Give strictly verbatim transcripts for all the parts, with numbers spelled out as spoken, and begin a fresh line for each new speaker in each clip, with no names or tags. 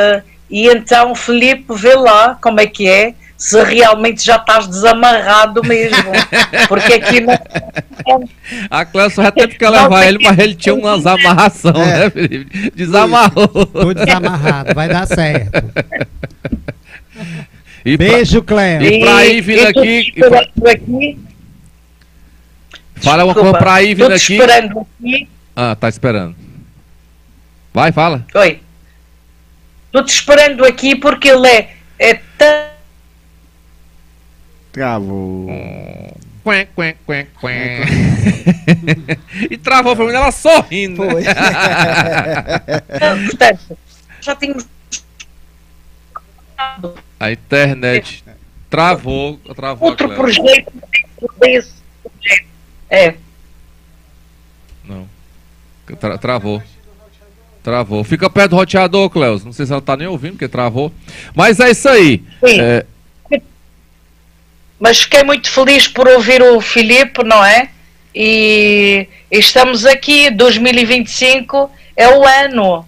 e então, Filipe, vê lá como é que é, se realmente já estás desamarrado mesmo. Porque aqui não...
A Cléo já teve que levar ele, mas ele tinha umas amarrações, é. né, Felipe? Desamarrou.
Tô desamarrado, vai dar certo.
E
Beijo,
pra...
Cléo.
E pra ir vindo aqui... E pra...
aqui...
Fala uma coisa pra ir vindo aqui...
esperando aqui...
Ah, tá esperando. Vai, fala.
Oi. Estou te esperando aqui porque ele é, é tão...
Travou.
Quen, quen, quen, quen. E travou pra mim, ela sorrindo.
Foi.
Portanto, já tínhamos...
A internet travou. travou
Outro projeto desse projeto. É.
Não. Tra travou. Travou. Fica perto do roteador, Cleus. Não sei se ela tá nem ouvindo, porque travou. Mas é isso aí.
Sim.
É...
Mas fiquei muito feliz por ouvir o Filipe, não é? E estamos aqui, dois mil e vinte e cinco é o ano.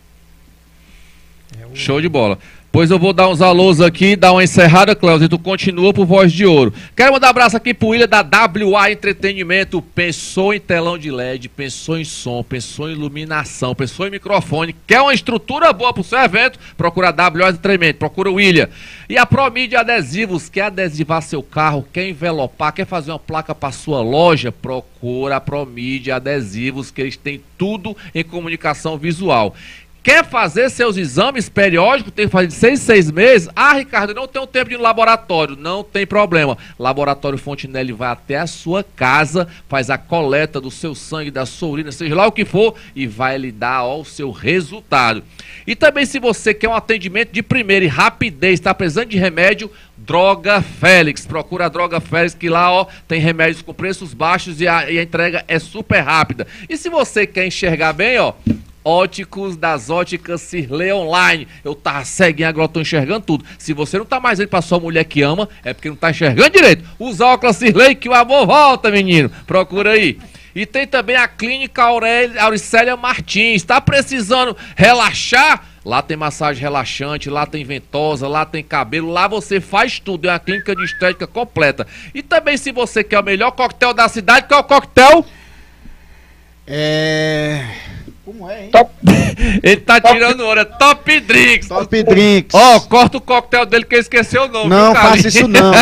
Show de bola. Pois eu vou dar uns alôs aqui, dar uma encerrada, Cléus, e tu continua pro Voz de Ouro. Quero mandar um abraço aqui pro William da W A Entretenimento. Pensou em telão de L E D, pensou em som, pensou em iluminação, pensou em microfone. Quer uma estrutura boa pro seu evento? Procura W A Entretenimento, procura o William. E a Promídia Adesivos, quer adesivar seu carro, quer envelopar, quer fazer uma placa pra sua loja? Procura a Promídia Adesivos, que eles têm tudo em comunicação visual. Quer fazer seus exames periódicos, tem que fazer de seis em seis meses? Ah, Ricardo, não tem um tempo de ir no laboratório. Não tem problema. Laboratório Fontinelli vai até a sua casa, faz a coleta do seu sangue, da sua urina, seja lá o que for, e vai lhe dar ó, o seu resultado. E também, se você quer um atendimento de primeira e rapidez, está precisando de remédio, Droga Félix. Procura a Droga Félix, que lá ó, tem remédios com preços baixos e a, e a entrega é super rápida. E se você quer enxergar bem, ó... Óticos das Óticas Cirlei Online. Eu tava ceguinho, agora eu tô enxergando tudo. Se você não tá mais indo pra sua mulher que ama, é porque não tá enxergando direito. Usa óculos Cirlei que o amor volta, menino. Procura aí. E tem também a Clínica Aurélia, Auricélia Martins. Tá precisando relaxar? Lá tem massagem relaxante, lá tem ventosa, lá tem cabelo, lá você faz tudo. É uma clínica de estética completa. E também, se você quer o melhor coquetel da cidade, qual é o coquetel?
É... Como é, hein?
Top.
Ele tá tirando hora. Top Drinks.
Top Drinks.
Ó, oh, corta o coquetel dele que eu esqueci o nome.
Não, faça isso não.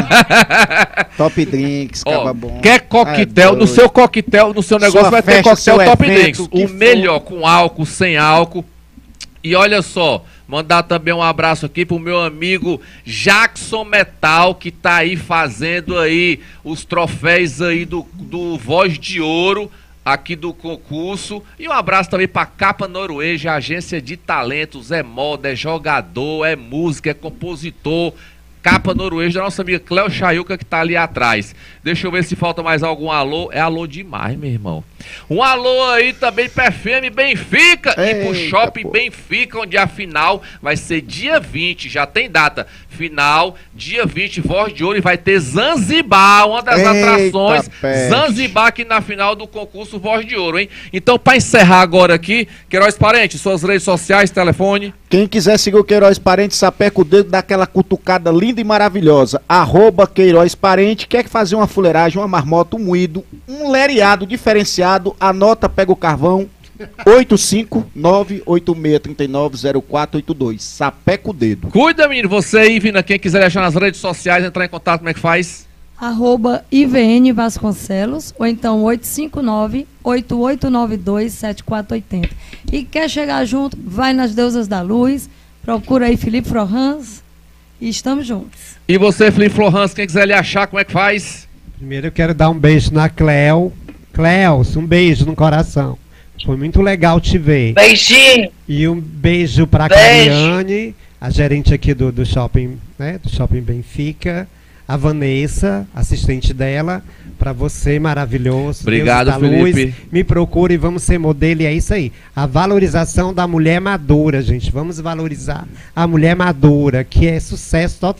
Top Drinks, oh, acaba bom.
Quer coquetel? No seu coquetel, no seu negócio, sua vai festa, ter coquetel Top evento, Drinks. O for. Melhor, com álcool, sem álcool. E olha só, mandar também um abraço aqui pro meu amigo Jackson Metal, que tá aí fazendo aí os troféus aí do, do Voz de Ouro, aqui do concurso. E um abraço também para Capa Norueja, agência de talentos, é moda, é jogador, é música, é compositor. Capa Norueja da nossa amiga Cléo Chayuca, que tá ali atrás. Deixa eu ver se falta mais algum alô. É alô demais, meu irmão. Um alô aí também pra F M Benfica. Eita, e pro Shopping pô. Benfica, onde a final vai ser dia vinte, já tem data. Final, dia vinte, Voz de Ouro, e vai ter Zanzibar, uma das Eita, atrações. Peste. Zanzibar aqui na final do concurso Voz de Ouro, hein? Então, pra encerrar agora aqui, Queiroz Parente, suas redes sociais, telefone.
Quem quiser seguir o Queiroz Parente, sapeca o dedo, dá aquela cutucada linda e maravilhosa. Arroba Queiroz Parente. Quer fazer uma fuleiragem, uma marmota, um moído, um lereado diferenciado, anota, pega o carvão. oito cinco nove oito seis três nove zero quatro oito dois. Sapeca o dedo.
Cuida, menino. Você aí, Vina, quem quiser achar nas redes sociais, entrar em contato, como é que faz?
Arroba I V N Vasconcelos, ou então oito cinco nove oito oito nove dois sete quatro oito zero. E quer chegar junto, vai nas Deusas da Luz, procura aí Felipe Florans e estamos juntos.
E você, Felipe Florans, quem quiser lhe achar, como é que faz?
Primeiro eu quero dar um beijo na Cléo. Cléus, um beijo no coração. Foi muito legal te ver.
Beijinho.
E um beijo para a Cariane, a gerente aqui do, do shopping, né, do Shopping Benfica. A Vanessa, assistente dela, para você, maravilhoso.
Obrigado, Felipe.
Luz, me procure e vamos ser modelo, e é isso aí. A valorização da mulher madura, gente. Vamos valorizar a mulher madura, que é sucesso total.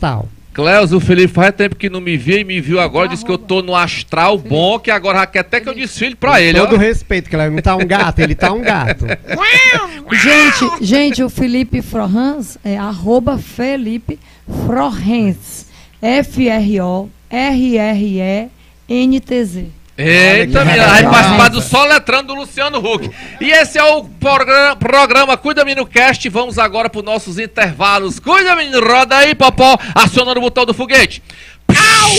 Cleus, o Felipe faz tempo que não me via e me viu agora, disse que eu tô no astral bom, que agora já quer até que eu desfile pra ele.
Todo ó. respeito, Cleus, não tá um gato, ele tá um gato.
gente, gente, o Felipe Frohans é arroba Felipe Frohans. F R O R R E N T Z.
Eita, menina, vai participar do Soletrando do Luciano Huck. E esse é o programa, programa Cuida Menino Cast. Vamos agora para os nossos intervalos. Cuida, menino, roda aí, Popó, acionando o botão do foguete. Au!